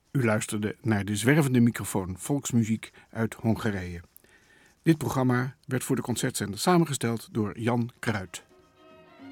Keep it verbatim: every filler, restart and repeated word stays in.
U luisterde naar de zwervende microfoon volksmuziek uit Hongarije. Dit programma werd voor de concertzender samengesteld door Jan Kruid.